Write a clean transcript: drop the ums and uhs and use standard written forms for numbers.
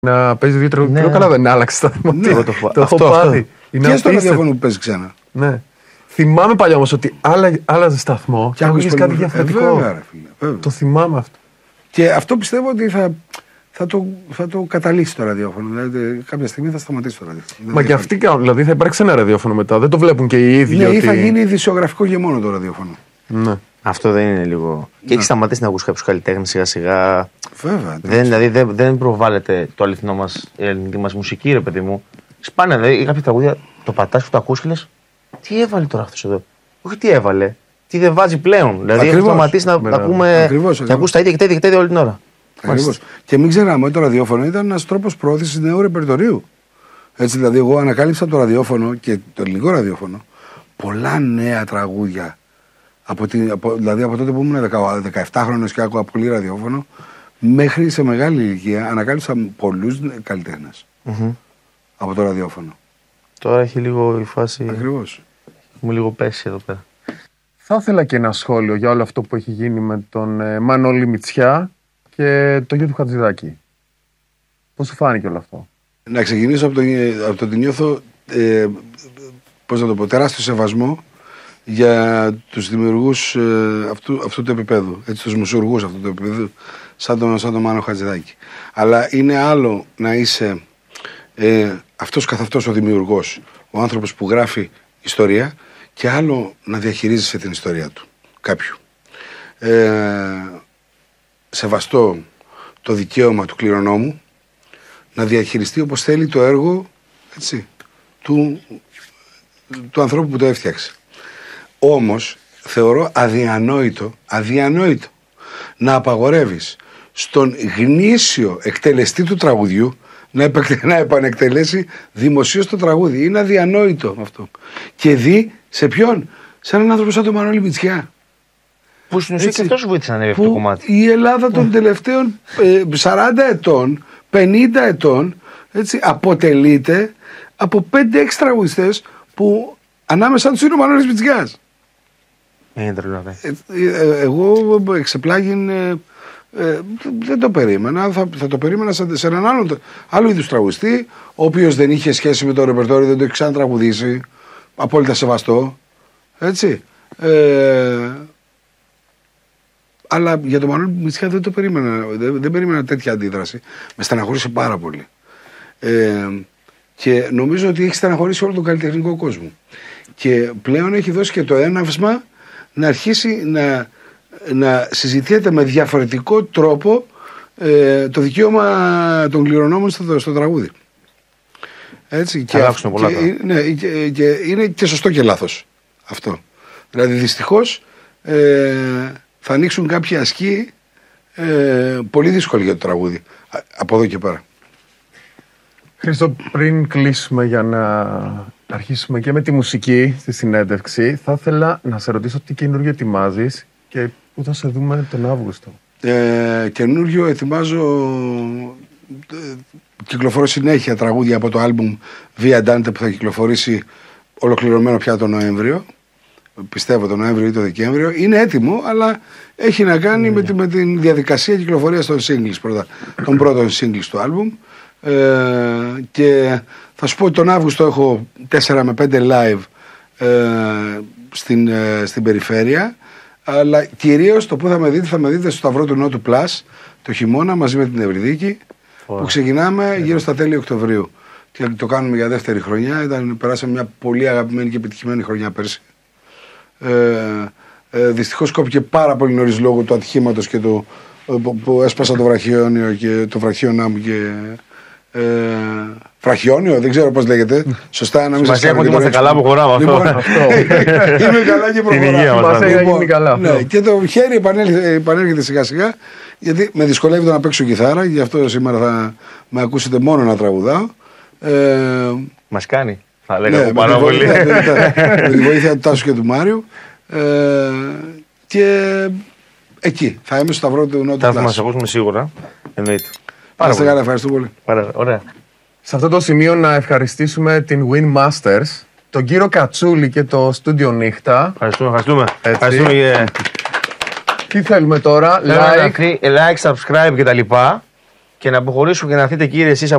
να παίζει δύο τραγούδια. Καλά δεν άλλαξε σταθμό. Ναι, το έχω πάθει. Και στο ραδιόφωνο που παίζει ξένα. Ναι. Θυμάμαι παλιά όμως ότι άλλαζε σταθμό και άκουγες κάτι διαφορετικό. Βέβαια. Το θυμάμαι αυτό. Και αυτό πιστεύω ότι θα το καταλύσει το ραδιόφωνο. Δηλαδή κάποια στιγμή θα σταματήσει το ραδιόφωνο. Μα και αυτοί δηλαδή θα υπάρξει ένα ραδιόφωνο μετά. Δεν το βλέπουν και οι ίδιοι. Ναι, ή θα γίνει ειδησιογραφικό και μόνο το ραδιόφωνο. Ναι. Αυτό δεν είναι λίγο. Και έχει σταματήσει να ακούσει κάποιου καλλιτέχνε σιγά-σιγά. Βέβαια. Δηλαδή δεν προβάλλεται το αληθινό μας, η ελληνική μας μουσική, ρε παιδί μου. Σπάνια, δηλαδή κάποια τραγούδια το πατάς και το ακούς και λες, τι έβαλε τώρα αυτός εδώ. Όχι τι έβαλε, τι δεν βάζει πλέον. Δηλαδή έχει σταματήσει να ακούμε. Να ακούς τα ίδια και τα ίδια όλη την ώρα. Ακριβώς. Και μην ξεχνάμε ότι το ραδιόφωνο ήταν ένας τρόπος προώθησης νέου ρεπερτορίου. Έτσι, δηλαδή, εγώ ανακάλυψα το ραδιόφωνο και το ελληνικό ραδιόφωνο πολλά νέα τραγούδια. Δηλαδή από τότε που ήμουν 17χρονος και άκουγα πολύ ραδιόφωνο, μέχρι σε μεγάλη ηλικία ανακάλυψα πολλούς καλλιτέχνες από το ραδιόφωνο. Τώρα έχει λίγο η φάση. Ακριβώς. Μου λίγο πέσει εδώ πέρα. Θα ήθελα και ένα σχόλιο για όλο αυτό που έχει γίνει με τον Μανώλη Μητσιά και το γιο του Χατζηδάκη. Πώς σου φάνηκε όλο αυτό? Να ξεκινήσω από το ότι νιώθω πώς να το πω, τεράστιο σεβασμό για τους δημιουργούς αυτού του επίπεδου, έτσι, τους μουσουργούς αυτού του επίπεδου, σαν τον Μάνο Χατζηδάκη. Αλλά είναι άλλο να είσαι αυτός καθ' αυτός ο δημιουργός, ο άνθρωπος που γράφει ιστορία, και άλλο να διαχειρίζεσαι την ιστορία του, κάποιου. Σεβαστώ το δικαίωμα του κληρονόμου να διαχειριστεί όπως θέλει το έργο, έτσι, του ανθρώπου που το έφτιαξε. Όμως θεωρώ αδιανόητο να απαγορεύεις στον γνήσιο εκτελεστή του τραγουδιού να επανεκτελέσει δημοσίως το τραγούδι. Είναι αδιανόητο αυτό. Και δει σε ποιον? Σε έναν άνθρωπο σαν τον Μανώλη Μητσιά. Που στην ουσία και αυτός βοήθησε να ανέβει αυτό το κομμάτι. Η Ελλάδα των τελευταίων 40 ετών, 50 ετών, έτσι, αποτελείται από 5-6 τραγουδιστές που ανάμεσα τους είναι ο Μανώλης Μητσιάς. Είναι τρελό. Εγώ εξεπλάγιν δεν το περίμενα. Θα το περίμενα σε έναν άλλο είδους τραγουδιστή, ο οποίος δεν είχε σχέση με το ρεπερτόριο, δεν το έχει ξανατραγουδήσει. Απόλυτα σεβαστό. Έτσι. Αλλά για τον Μανώλη Μητσιά δεν το περίμενα. Δεν περίμενα τέτοια αντίδραση. Με στεναχώρησε πάρα πολύ. Και νομίζω ότι έχει στεναχωρήσει όλο τον καλλιτεχνικό κόσμο. Και πλέον έχει δώσει και το έναυσμα να αρχίσει να συζητιέται με διαφορετικό τρόπο το δικαίωμα των κληρονόμων στο τραγούδι. Έτσι, και είναι και σωστό και λάθος αυτό. Δηλαδή δυστυχώς θα ανοίξουν κάποια ασκή πολύ δύσκολη για το τραγούδι από εδώ και πέρα. Χρήστο, πριν κλείσουμε για να αρχίσουμε και με τη μουσική στη συνέντευξη, θα ήθελα να σε ρωτήσω τι καινούργιο ετοιμάζεις και πού θα σε δούμε τον Αύγουστο. Καινούργιο ετοιμάζω, κυκλοφορώ συνέχεια τραγούδια από το άλμπουμ Via Dante που θα κυκλοφορήσει ολοκληρωμένο πια τον Νοέμβριο. Πιστεύω τον Νοέμβριο ή τον Δεκέμβριο. Είναι έτοιμο, αλλά έχει να κάνει με την διαδικασία κυκλοφορίας των singles πρώτα, των πρώτων singles του άλμπουμ. Και θα σου πω ότι τον Αύγουστο έχω 4 με 5 live στην περιφέρεια, αλλά κυρίως το που θα με δείτε στο Σταυρό του Νότου Plus το χειμώνα μαζί με την Ευρυδίκη, που ξεκινάμε γύρω στα τέλη Οκτωβρίου και το κάνουμε για δεύτερη χρονιά. Περάσαμε μια πολύ αγαπημένη και επιτυχημένη χρονιά πέρσι. Δυστυχώς κόπηκε πάρα πολύ νωρίς λόγω του ατυχήματος και που έσπασα το βραχιόνιο και το βραχίωνά μου και βραχιόνιο, δεν ξέρω πώς λέγεται. Σωστά, να μην σας πω ότι είμαστε καλά που χωράμε αυτό. Είμαι καλά και προχωράω. Ναι, και το χέρι επανέρχεται σιγά σιγά, γιατί με δυσκολεύεται να παίξω κιθάρα, γι' αυτό σήμερα θα με ακούσετε μόνο να τραγουδάω. Μας κάνει, θα λέγαμε πάρα πολύ. Με τη βοήθεια του Τάσου και του Μάριου. Και εκεί θα είμαι στο Σταυρό του Νότου. Θα μας ακούσουμε σίγουρα. Εννοείται. Πάρα καλά, ευχαριστώ πολύ. Ωραία. Σε αυτό το σημείο να ευχαριστήσουμε την Win Masters, τον κύριο Κατσούλη και το Studio Νύχτα. Ευχαριστούμε. Τι θέλουμε τώρα? Like, subscribe και τα λοιπά. Και να αποχωρήσουμε και να έρθετε, κύριε, εσείς